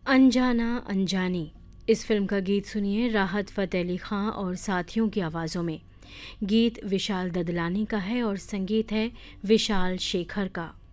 अनजाना अनजानी इस फिल्म का गीत सुनिए राहत फ़तेह अली ख़ान और साथियों की आवाज़ों में। गीत विशाल ददलानी का है और संगीत है विशाल शेखर का।